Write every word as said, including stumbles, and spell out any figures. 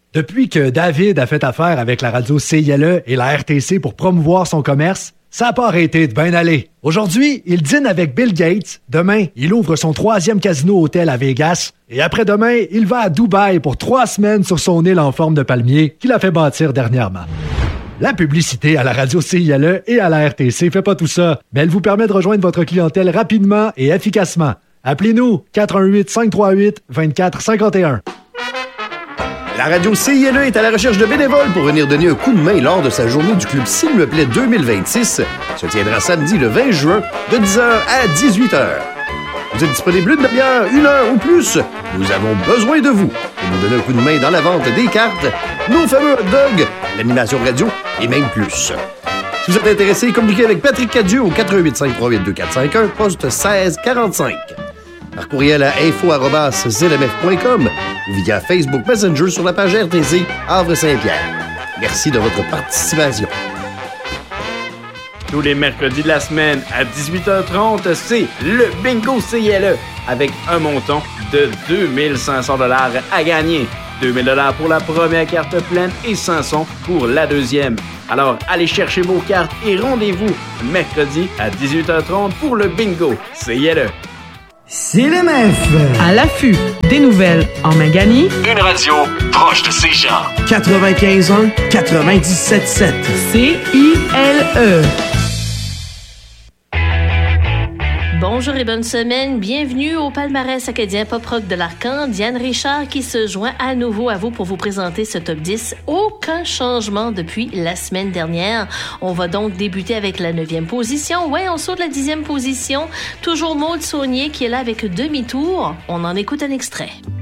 Depuis que David a fait affaire avec la radio C I L E et la R T C pour promouvoir son commerce, ça n'a pas arrêté de bien aller. Aujourd'hui, il dîne avec Bill Gates. Demain, il ouvre son troisième casino-hôtel à Vegas. Et après-demain, il va à Dubaï pour trois semaines sur son île en forme de palmier qu'il a fait bâtir dernièrement. La publicité à la radio C I L E et à la R T C fait pas tout ça, mais elle vous permet de rejoindre votre clientèle rapidement et efficacement. Appelez-nous quatre un huit, cinq trois huit, deux quatre cinq un. La radio C I L E est à la recherche de bénévoles pour venir donner un coup de main lors de sa journée du Club S'il me plaît deux mille vingt-six. Se tiendra samedi le vingt juin de dix heures à dix-huit heures. Vous êtes disponible une demi-heure, une heure ou plus. Nous avons besoin de vous pour nous donner un coup de main dans la vente des cartes, nos fameux hot dogs, l'animation radio et même plus. Si vous êtes intéressé, communiquez avec Patrick Cadieux au quatre un huit, cinq trois huit, deux quatre cinq un, poste seize quarante-cinq. Par courriel à info arobase z m f point com ou via Facebook Messenger sur la page R T C Havre-Saint-Pierre. Merci de votre participation. Tous les mercredis de la semaine à dix-huit heures trente, c'est le Bingo C I L E avec un montant de deux mille cinq cents dollars à gagner. deux mille dollars pour la première carte pleine et cinq cents pour la deuxième. Alors, allez chercher vos cartes et rendez-vous mercredi à dix-huit heures trente pour le Bingo C I L E. C'est le M F. À l'affût des nouvelles en Maganie. Une radio proche de ces gens. quatre-vingt-quinze un, quatre-vingt-dix-sept sept. C I L E. Bonjour et bonne semaine. Bienvenue au palmarès acadien pop-rock de l'Arcan. Diane Richard qui se joint à nouveau à vous pour vous présenter ce top dix. Aucun changement depuis la semaine dernière. On va donc débuter avec la neuvième position. Ouais, on saute la dixième position. Toujours Maud Saunier qui est là avec Demi-tour. On en écoute un extrait.